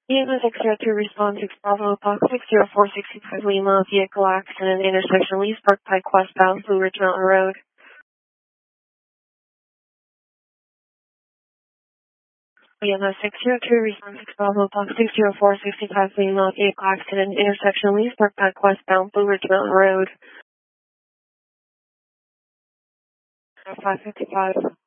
Lima 602 response 6 Bravo Fox 60465 Lima, vehicle accident intersection Leesburg Pike westbound Blue Ridge Mountain Road. Lima 602 response 6 Bravo Fox 60465 Lima, vehicle accident intersection Leesburg Pike westbound Blue Ridge Mountain Road. 555.